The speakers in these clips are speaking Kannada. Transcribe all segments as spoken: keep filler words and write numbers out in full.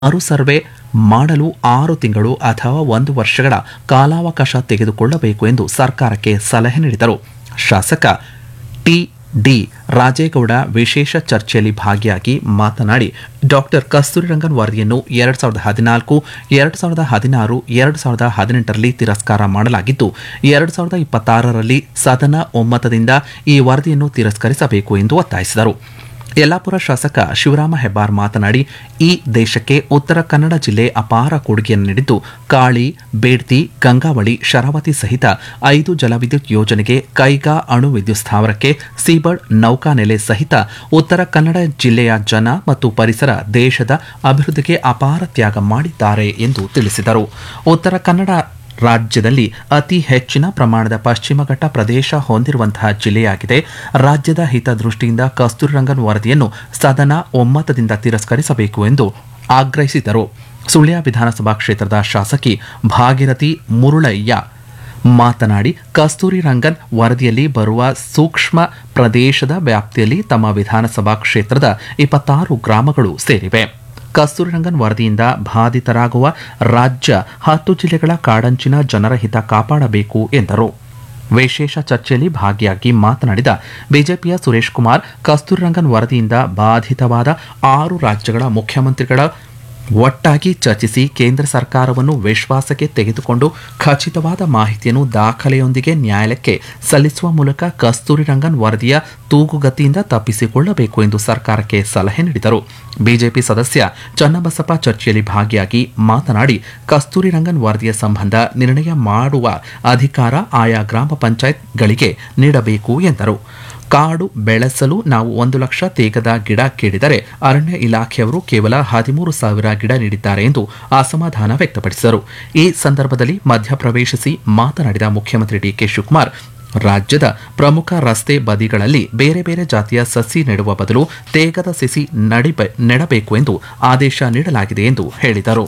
ಮರು ಸರ್ವೆ ಮಾಡಲು ಆರು ತಿಂಗಳು ಅಥವಾ ಒಂದು ವರ್ಷಗಳ ಕಾಲಾವಕಾಶ ತೆಗೆದುಕೊಳ್ಳಬೇಕು ಎಂದು ಸರ್ಕಾರಕ್ಕೆ ಸಲಹೆ ನೀಡಿದರು. ಶಾಸಕ ಟಿ ಡಿ ರಾಜೇಗೌಡ ವಿಶೇಷ ಚರ್ಚೆಯಲ್ಲಿ ಭಾಗಿಯಾಗಿ ಮಾತನಾಡಿ, ಡಾಕ್ಟರ್ ಕಸ್ತೂರಿರಂಗನ್ ವರದಿಯನ್ನು ಎರಡು ಸಾವಿರದ ಹದಿನಾಲ್ಕು ಎರಡು ಸಾವಿರದ ಹದಿನಾರು ಎರಡು ಸಾವಿರದ ಹದಿನೆಂಟರಲ್ಲಿ ತಿರಸ್ಕಾರ ಮಾಡಲಾಗಿದ್ದು, ಎರಡು ಸಾವಿರದ ಇಪ್ಪತ್ತಾರರಲ್ಲಿ ಸದನ ಒಮ್ಮತದಿಂದ ಈ ವರದಿಯನ್ನು ತಿರಸ್ಕರಿಸಬೇಕು ಎಂದು ಒತ್ತಾಯಿಸಿದರು. ಯಲ್ಲಾಪುರ ಶಾಸಕ ಶಿವರಾಮ ಹೆಬ್ಬಾರ್ ಮಾತನಾಡಿ, ಈ ದೇಶಕ್ಕೆ ಉತ್ತರ ಕನ್ನಡ ಜಿಲ್ಲೆ ಅಪಾರ ಕೊಡುಗೆಯನ್ನು ನೀಡಿದ್ದು, ಕಾಳಿ, ಬೇಡ್ತಿ, ಗಂಗಾವಳಿ, ಶರಾವತಿ ಸಹಿತ ಐದು ಜಲವಿದ್ಯುತ್ ಯೋಜನೆಗೆ, ಕೈಗಾ ಅಣು ವಿದ್ಯುತ್ ಸ್ಥಾವರಕ್ಕೆ, ಸೀಬರ್ಡ್ ನೌಕಾನೆಲೆ ಸಹಿತ ಉತ್ತರ ಕನ್ನಡ ಜಿಲ್ಲೆಯ ಜನ ಮತ್ತು ಪರಿಸರ ದೇಶದ ಅಭಿವೃದ್ಧಿಗೆ ಅಪಾರ ತ್ಯಾಗ ಮಾಡಿದ್ದಾರೆ ಎಂದು ತಿಳಿಸಿದರು. ಉತ್ತರ ಕನ್ನಡ ರಾಜ್ಯದಲ್ಲಿ ಅತಿ ಹೆಚ್ಚಿನ ಪ್ರಮಾಣದ ಪಶ್ಚಿಮ ಘಟ್ಟ ಪ್ರದೇಶ ಹೊಂದಿರುವಂತಹ ಜಿಲ್ಲೆಯಾಗಿದೆ. ರಾಜ್ಯದ ಹಿತದೃಷ್ಟಿಯಿಂದ ಕಸ್ತೂರಿರಂಗನ್ ವರದಿಯನ್ನು ಸದನ ಒಮ್ಮತದಿಂದ ತಿರಸ್ಕರಿಸಬೇಕು ಎಂದು ಆಗ್ರಹಿಸಿದರು. ಸುಳ್ಯ ವಿಧಾನಸಭಾ ಕ್ಷೇತ್ರದ ಶಾಸಕಿ ಭಾಗೀರಥಿ ಮುರುಳಯ್ಯ ಮಾತನಾಡಿ, ಕಸ್ತೂರಿರಂಗನ್ ವರದಿಯಲ್ಲಿ ಬರುವ ಸೂಕ್ಷ್ಮ ಪ್ರದೇಶದ ವ್ಯಾಪ್ತಿಯಲ್ಲಿ ತಮ್ಮ ವಿಧಾನಸಭಾ ಕ್ಷೇತ್ರದ ಇಪ್ಪತ್ತಾರು ಗ್ರಾಮಗಳು ಸೇರಿವೆ. ಕಸ್ತೂರಿರಂಗನ್ ವರದಿಯಿಂದ ಬಾಧಿತರಾಗುವ ರಾಜ್ಯ ಹತ್ತು ಜಿಲ್ಲೆಗಳ ಕಾಡಂಚಿನ ಜನರ ಹಿತ ಕಾಪಾಡಬೇಕು ಎಂದರು. ವಿಶೇಷ ಚರ್ಚೆಯಲ್ಲಿ ಭಾಗಿಯಾಗಿ ಮಾತನಾಡಿದ ಬಿಜೆಪಿಯ ಸುರೇಶ್ ಕುಮಾರ್, ಕಸ್ತೂರಿರಂಗನ್ ವರದಿಯಿಂದ ಬಾಧಿತವಾದ ಆರು ರಾಜ್ಯಗಳ ಮುಖ್ಯಮಂತ್ರಿಗಳ ಒಟ್ಟಾಗಿ ಚರ್ಚಿಸಿ ಕೇಂದ್ರ ಸರ್ಕಾರವನ್ನು ವಿಶ್ವಾಸಕ್ಕೆ ತೆಗೆದುಕೊಂಡು ಖಚಿತವಾದ ಮಾಹಿತಿಯನ್ನು ದಾಖಲೆಯೊಂದಿಗೆ ನ್ಯಾಯಾಲಯಕ್ಕೆ ಸಲ್ಲಿಸುವ ಮೂಲಕ ಕಸ್ತೂರಿರಂಗನ್ ವರದಿಯ ತೂಗುಗತಿಯಿಂದ ತಪ್ಪಿಸಿಕೊಳ್ಳಬೇಕು ಎಂದು ಸರ್ಕಾರಕ್ಕೆ ಸಲಹೆ ನೀಡಿದರು. ಬಿಜೆಪಿ ಸದಸ್ಯ ಚನ್ನಬಸಪ್ಪ ಚರ್ಚೆಯಲ್ಲಿ ಭಾಗಿಯಾಗಿ ಮಾತನಾಡಿ, ಕಸ್ತೂರಿರಂಗನ್ ವರದಿಯ ಸಂಬಂಧ ನಿರ್ಣಯ ಮಾಡುವ ಅಧಿಕಾರ ಆಯಾ ಗ್ರಾಮ ಪಂಚಾಯತ್ಗಳಿಗೆ ನೀಡಬೇಕು ಎಂದರು. ಕಾಡು ಬೆಳೆಸಲು ನಾವು ಒಂದು ಲಕ್ಷ ತೇಗದ ಗಿಡ ಕೇಳಿದರೆ ಅರಣ್ಯ ಇಲಾಖೆಯವರು ಕೇವಲ ಹದಿಮೂರು ಸಾವಿರ ಗಿಡ ನೀಡಿದ್ದಾರೆ ಎಂದು ಅಸಮಾಧಾನ ವ್ಯಕ್ತಪಡಿಸಿದರು. ಈ ಸಂದರ್ಭದಲ್ಲಿ ಮಧ್ಯಪ್ರವೇಶಿಸಿ ಮಾತನಾಡಿದ ಮುಖ್ಯಮಂತ್ರಿ ಡಿಕೆ ಶಿವಕುಮಾರ್, ರಾಜ್ಯದ ಪ್ರಮುಖ ರಸ್ತೆ ಬದಿಗಳಲ್ಲಿ ಬೇರೆ ಬೇರೆ ಜಾತಿಯ ಸಸಿ ನೆಡುವ ಬದಲು ತೇಗದ ಸಸಿ ನೆಡಬೇಕು ಎಂದು ಆದೇಶ ನೀಡಲಾಗಿದೆ ಎಂದು ಹೇಳಿದರು.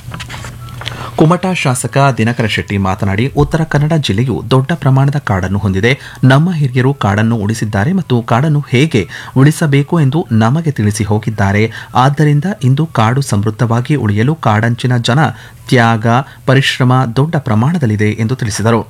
ಕುಮಟಾ ಶಾಸಕ ದಿನಕರ ಶೆಟ್ಟಿ ಮಾತನಾಡಿ, ಉತ್ತರ ಕನ್ನಡ ಜಿಲ್ಲೆಯು ದೊಡ್ಡ ಪ್ರಮಾಣದ ಕಾಡನ್ನು ಹೊಂದಿದೆ. ನಮ್ಮ ಹಿರಿಯರು ಕಾಡನ್ನು ಉಳಿಸಿದ್ದಾರೆ ಮತ್ತು ಕಾಡನ್ನು ಹೇಗೆ ಉಳಿಸಬೇಕು ಎಂದು ನಮಗೆ ತಿಳಿಸಿ ಹೋಗಿದ್ದಾರೆ. ಆದ್ದರಿಂದ ಇಂದು ಕಾಡು ಸಮೃದ್ಧವಾಗಿ ಉಳಿಯಲು ಕಾಡಂಚಿನ ಜನ ತ್ಯಾಗ, ಪರಿಶ್ರಮ ದೊಡ್ಡ ಪ್ರಮಾಣದಲ್ಲಿದೆ ಎಂದು ತಿಳಿಸಿದರು.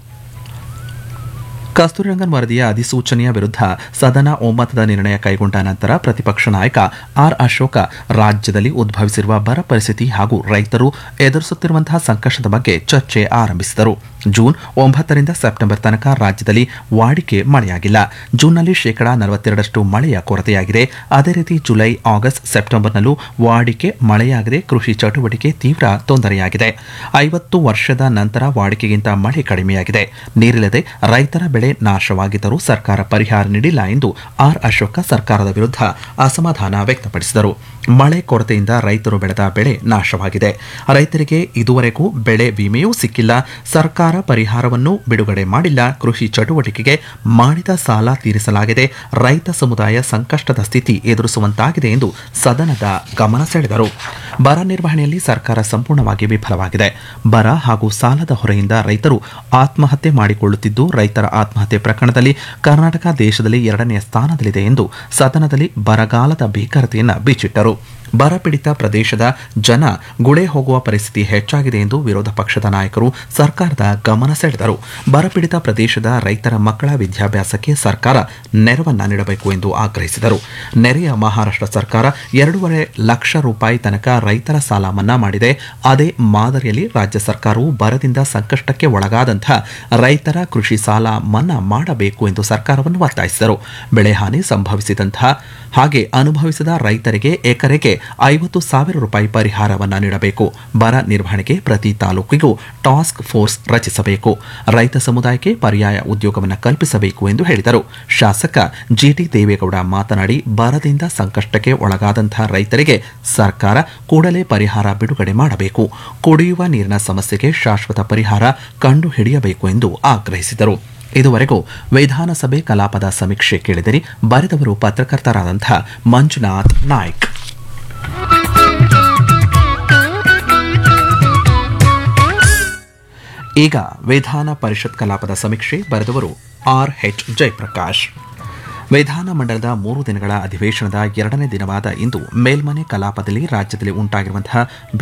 ಕಸ್ತೂರಿರಂಗನ್ ವರದಿಯ ಅಧಿಸೂಚನೆಯ ವಿರುದ್ಧ ಸದನ ಒಮ್ಮತದ ನಿರ್ಣಯ ಕೈಗೊಂಡ ನಂತರ ಪ್ರತಿಪಕ್ಷ ನಾಯಕ ಆರ್ ಅಶೋಕ ರಾಜ್ಯದಲ್ಲಿ ಉದ್ಭವಿಸಿರುವ ಬರ ಪರಿಸ್ಥಿತಿ ಹಾಗೂ ರೈತರು ಎದುರಿಸುತ್ತಿರುವಂತಹ ಸಂಕಷ್ಟದ ಬಗ್ಗೆ ಚರ್ಚೆ ಆರಂಭಿಸಿದರು. ಜೂನ್ ಒಂಬತ್ತರಿಂದ ಸೆಪ್ಟೆಂಬರ್ ತನಕ ರಾಜ್ಯದಲ್ಲಿ ವಾಡಿಕೆ ಮಳೆಯಾಗಿಲ್ಲ. ಜೂನ್ನಲ್ಲಿ ಶೇಕಡಾ ನಲವತ್ತೆರಡರಷ್ಟು ಮಳೆಯ ಕೊರತೆಯಾಗಿದೆ. ಅದೇ ರೀತಿ ಜುಲೈ, ಆಗಸ್ಟ್, ಸೆಪ್ಟೆಂಬರ್ನಲ್ಲೂ ವಾಡಿಕೆ ಮಳೆಯಾಗದೆ ಕೃಷಿ ಚಟುವಟಿಕೆ ತೀವ್ರ ತೊಂದರೆಯಾಗಿದೆ. ಐವತ್ತು ವರ್ಷದ ನಂತರ ವಾಡಿಕೆಗಿಂತ ಮಳೆ ಕಡಿಮೆಯಾಗಿದೆ. ನೀರಿಲ್ಲದೆ ರೈತರ ಬೆಳೆ ನಾಶವಾಗಿದ್ದರೂ ಸರ್ಕಾರ ಪರಿಹಾರ ನೀಡಿಲ್ಲ ಎಂದು ಆರ್ ಅಶೋಕ ಸರ್ಕಾರದ ವಿರುದ್ಧ ಅಸಮಾಧಾನ ವ್ಯಕ್ತಪಡಿಸಿದರು. ಮಳೆ ಕೊರತೆಯಿಂದ ರೈತರು ಬೆಳೆದ ಬೆಳೆ ನಾಶವಾಗಿದೆ. ರೈತರಿಗೆ ಇದುವರೆಗೂ ಬೆಳೆ ವಿಮೆಯೂ ಸಿಕ್ಕಿಲ್ಲ. ಸರ್ಕಾರ ಪರಿಹಾರವನ್ನು ಬಿಡುಗಡೆ ಮಾಡಿಲ್ಲ. ಕೃಷಿ ಚಟುವಟಿಕೆಗೆ ಮಾಡಿದ ಸಾಲ ತೀರಿಸಲಾಗಿದೆ. ರೈತ ಸಮುದಾಯ ಸಂಕಷ್ಟದ ಸ್ಥಿತಿ ಎದುರಿಸುವಂತಾಗಿದೆ ಎಂದು ಸದನದ ಗಮನ ಸೆಳೆದರು. ಬರ ನಿರ್ವಹಣೆಯಲ್ಲಿ ಸರ್ಕಾರ ಸಂಪೂರ್ಣವಾಗಿ ವಿಫಲವಾಗಿದೆ. ಬರ ಹಾಗೂ ಸಾಲದ ಹೊರೆಯಿಂದ ರೈತರು ಆತ್ಮಹತ್ಯೆ ಮಾಡಿಕೊಳ್ಳುತ್ತಿದ್ದು, ರೈತರ ಆತ್ಮಹತ್ಯೆ ಪ್ರಕರಣದಲ್ಲಿ ಕರ್ನಾಟಕ ದೇಶದಲ್ಲಿ ಎರಡನೆಯ ಸ್ಥಾನದಲ್ಲಿದೆ ಎಂದು ಸದನದಲ್ಲಿ ಬರಗಾಲದ ಭೀಕರತೆಯನ್ನು ಬಿಚ್ಚಿಟ್ಟರು. ಬರಪೀಡಿತ ಪ್ರದೇಶದ ಜನ ಗುಳೆ ಹೋಗುವ ಪರಿಸ್ಥಿತಿ ಹೆಚ್ಚಾಗಿದೆ ಎಂದು ವಿರೋಧ ಪಕ್ಷದ ನಾಯಕರು ಸರ್ಕಾರದ ಗಮನ ಸೆಳೆದರು. ಬರಪೀಡಿತ ಪ್ರದೇಶದ ರೈತರ ಮಕ್ಕಳ ವಿದ್ಯಾಭ್ಯಾಸಕ್ಕೆ ಸರ್ಕಾರ ನೆರವನ್ನ ನೀಡಬೇಕು ಎಂದು ಆಗ್ರಹಿಸಿದರು. ನೆರೆಯ ಮಹಾರಾಷ್ಟ್ರ ಸರ್ಕಾರ ಎರಡೂವರೆ ಲಕ್ಷ ರೂಪಾಯಿ ತನಕ ರೈತರ ಸಾಲ ಮನ್ನಾ ಮಾಡಿದೆ. ಅದೇ ಮಾದರಿಯಲ್ಲಿ ರಾಜ್ಯ ಸರ್ಕಾರವು ಬರದಿಂದ ಸಂಕಷ್ಟಕ್ಕೆ ಒಳಗಾದಂತಹ ರೈತರ ಕೃಷಿ ಸಾಲ ಮನ್ನಾ ಮಾಡಬೇಕು ಎಂದು ಸರ್ಕಾರವನ್ನು ಒತ್ತಾಯಿಸಿದರು. ಬೆಳೆಹಾನಿ ಸಂಭವಿಸಿದಂತಹ ಹಾಗೆ ಅನುಭವಿಸಿದ ರೈತರಿಗೆ ಎಕರೆಗೆ ಐವತ್ತು ಸಾವಿರ ರೂಪಾಯಿ ಪರಿಹಾರವನ್ನು ನೀಡಬೇಕು. ಬರ ನಿರ್ವಹಣೆಗೆ ಪ್ರತಿ ತಾಲೂಕಿಗೂ ಟಾಸ್ಕ್ ಫೋರ್ಸ್ ರಚಿಸಬೇಕು. ರೈತ ಸಮುದಾಯಕ್ಕೆ ಪರ್ಯಾಯ ಉದ್ಯೋಗವನ್ನು ಕಲ್ಪಿಸಬೇಕು ಎಂದು ಹೇಳಿದರು. ಶಾಸಕ ಜಿಟಿ ದೇವೇಗೌಡ ಮಾತನಾಡಿ, ಬರದಿಂದ ಸಂಕಷ್ಟಕ್ಕೆ ಒಳಗಾದಂತಹ ರೈತರಿಗೆ ಸರ್ಕಾರ ಕೂಡಲೇ ಪರಿಹಾರ ಬಿಡುಗಡೆ ಮಾಡಬೇಕು. ಕುಡಿಯುವ ನೀರಿನ ಸಮಸ್ಯೆಗೆ ಶಾಶ್ವತ ಪರಿಹಾರ ಕಂಡುಹಿಡಿಯಬೇಕು ಎಂದು ಆಗ್ರಹಿಸಿದರು. ಇದುವರೆಗೂ ವಿಧಾನಸಭೆ ಕಲಾಪದ ಸಮೀಕ್ಷೆ ಕೇಳಿದಿರಿ. ಬರೆದವರು ಪತ್ರಕರ್ತರಾದಂತಹ ಮಂಜುನಾಥ್ ನಾಯ್ಕ್. ಈಗ ವಿಧಾನ ಪರಿಷತ್ ಕಲಾಪದ ಸಮೀಕ್ಷೆ ಬರೆದವರು ಆರ್ ಎಚ್ ಜಯಪ್ರಕಾಶ್. ವಿಧಾನಮಂಡಲದ ಮೂರು ದಿನಗಳ ಅಧಿವೇಶನದ ಎರಡನೇ ದಿನವಾದ ಇಂದು ಮೇಲ್ಮನೆ ಕಲಾಪದಲ್ಲಿ ರಾಜ್ಯದಲ್ಲಿ ಉಂಟಾಗಿರುವಂತಹ